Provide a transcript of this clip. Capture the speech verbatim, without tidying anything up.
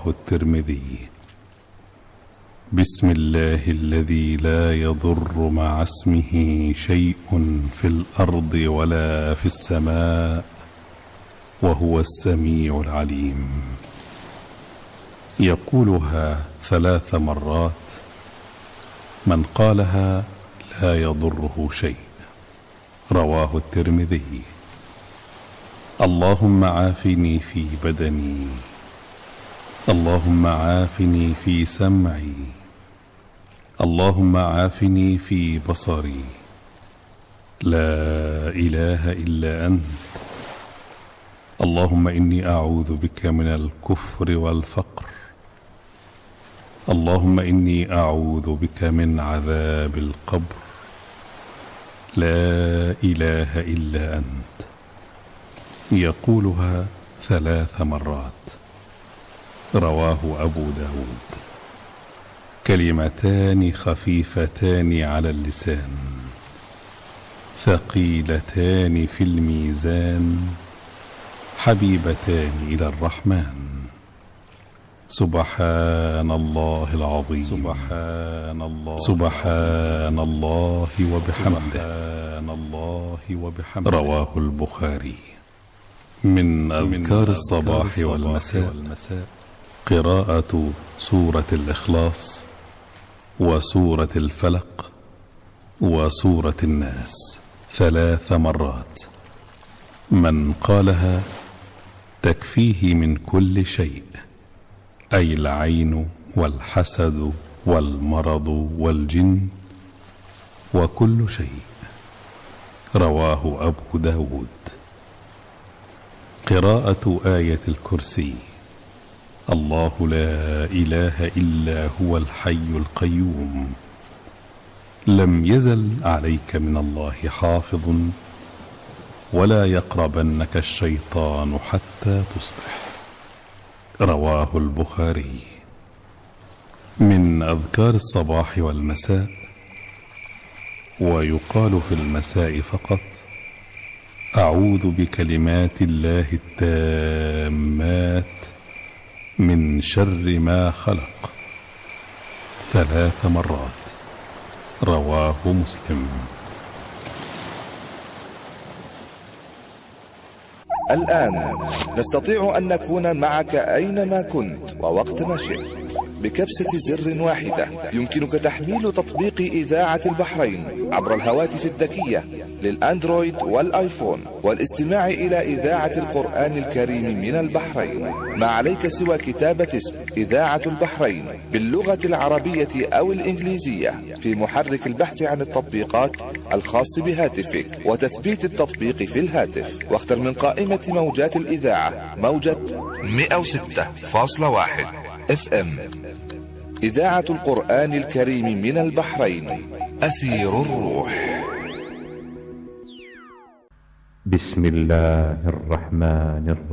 الترمذي. بسم الله الذي لا يضر مع اسمه شيء في الأرض ولا في السماء وهو السميع العليم. يقولها ثلاث مرات، من قالها لا يضره شيء. رواه الترمذي. اللهم عافني في بدني، اللهم عافني في سمعي، اللهم عافني في بصري. لا إله إلا أنت. اللهم إني أعوذ بك من الكفر والفقر. اللهم إني أعوذ بك من عذاب القبر. لا إله إلا أنت. يقولها ثلاث مرات. رواه أبو داود. كلمتان خفيفتان على اللسان، ثقيلتان في الميزان، حبيبتان إلى الرحمن. سبحان الله العظيم. سبحان الله. سبحان الله وبحمده. سبحان الله وبحمده. رواه البخاري. من أذكار الصباح والمساء قراءة سورة الإخلاص وسورة الفلق وسورة الناس ثلاث مرات. من قالها تكفيه من كل شيء، أي العين والحسد والمرض والجن وكل شيء. رواه أبو داود. قراءة آية الكرسي. الله لا إله إلا هو الحي القيوم، لم يزل عليك من الله حافظ، ولا يقربنك الشيطان حتى تصبح. رواه البخاري. من أذكار الصباح والمساء، ويقال في المساء فقط: أعوذ بكلمات الله التامات من شر ما خلق، ثلاث مرات. رواه مسلم. الآن نستطيع أن نكون معك أينما كنت ووقت ما شئت. بكبسة زر واحدة يمكنك تحميل تطبيق إذاعة البحرين عبر الهواتف الذكية للأندرويد والآيفون، والاستماع إلى إذاعة القرآن الكريم من البحرين. ما عليك سوى كتابة اسم إذاعة البحرين باللغة العربية أو الإنجليزية في محرك البحث عن التطبيقات الخاص بهاتفك، وتثبيت التطبيق في الهاتف، واختر من قائمة موجات الإذاعة موجة مئة وستة فاصلة واحد اف ام. إذاعة القرآن الكريم من البحرين، أثير الروح. بسم الله الرحمن الرحيم.